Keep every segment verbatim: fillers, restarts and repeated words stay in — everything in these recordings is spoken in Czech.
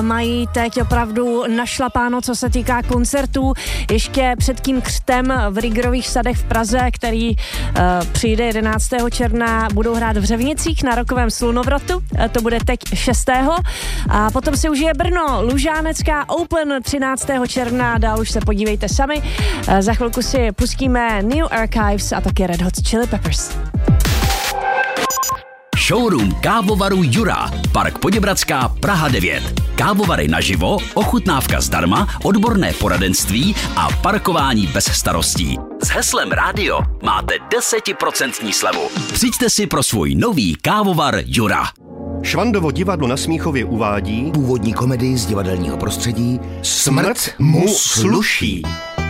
Mají teď opravdu našlapáno, co se týká koncertů. Ještě před tím křtem v Riegerových sadech v Praze, který uh, přijde jedenáctého června, budou hrát v Řevnicích na rokovém slunovrotu. Uh, to bude teď šestého A potom si užije Brno, Lužánecká Open třináctého června. Dál už se podívejte sami. Uh, za chvilku si pustíme New Archives a také Red Hot Chili Peppers. Showroom kávovaru Jura, Park Poděbradská, Praha devět. Kávovary naživo, ochutnávka zdarma, odborné poradenství a parkování bez starostí. S heslem rádio máte deset procent slevu. Přijďte si pro svůj nový kávovar Jura. Švandovo divadlo na Smíchově uvádí původní komedii z divadelního prostředí Smrt mu sluší.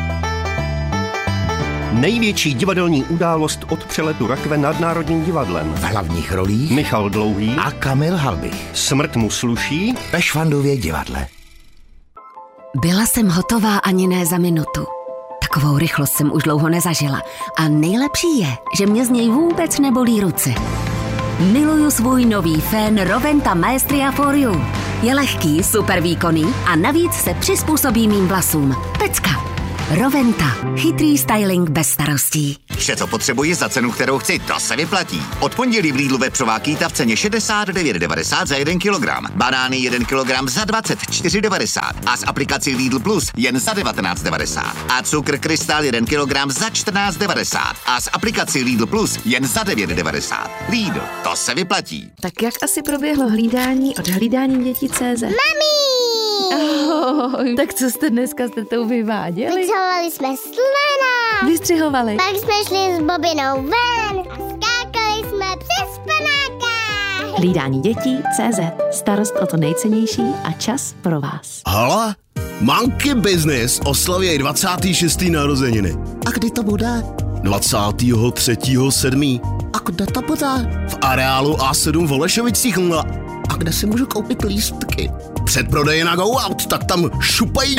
Největší divadelní událost od přeletu rakve nad Národním divadlem. V hlavních rolích Michal Dlouhý a Kamil Halbich. Smrt mu sluší ve Švandově divadle. Byla jsem hotová ani ne za minutu. Takovou rychlost jsem už dlouho nezažila. A nejlepší je, že mě z něj vůbec nebolí ruce. Miluju svůj nový fén Roventa Maestria for You. Je lehký, super výkonný a navíc se přizpůsobí mým vlasům. Pecka. Roventa. Chytrý styling bez starostí. Vše, co potřebuji za cenu, kterou chci, to se vyplatí. Od pondělí v Lidlu vepřová kýta v ceně šedesát devět devadesát za jeden kilogram. Banány jeden kilogram za dvacet čtyři devadesát. A s aplikací Lidl Plus jen za devatenáct devadesát. A cukr Krystal jeden kilogram za čtrnáct devadesát. A s aplikací Lidl Plus jen za devět devadesát. Lidl, to se vyplatí. Tak jak asi proběhlo hlídání od hlídání dětí tečka cé zet? Mami! Oh, tak co jste dneska s tetou vyváděli? Vyčahovali jsme slona. Vystřihovali. Pak jsme šli s Bobinou ven a skákali jsme přes panáka. Hlídání dětí tečka cé zet. Starost o to nejcennější a čas pro vás. Hala, Monkey Business oslaví dvacátého šestého narozeniny. A kdy to bude? dvacátého třetího sedmého A kde to bude? V areálu á sedm v Holešovicích. A kde si můžu koupit lístky? Předprodeje na Go Out, tak tam šupají.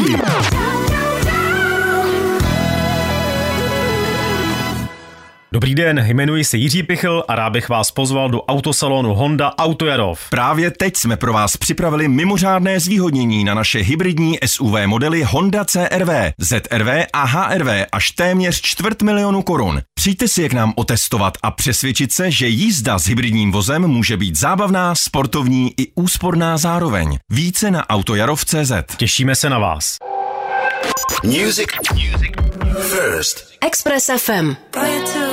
Dobrý den, jmenuji se Jiří Pichl a rád bych vás pozval do autosalonu Honda Autojarov. Právě teď jsme pro vás připravili mimořádné zvýhodnění na naše hybridní S U V modely Honda C R V, Z R V a H R V až téměř čtvrt milionu korun. Přijďte si je k nám otestovat a přesvědčit se, že jízda s hybridním vozem může být zábavná, sportovní i úsporná zároveň. Více na autojarov tečka cé zet. Těšíme se na vás. Music. Music. First. Express F M.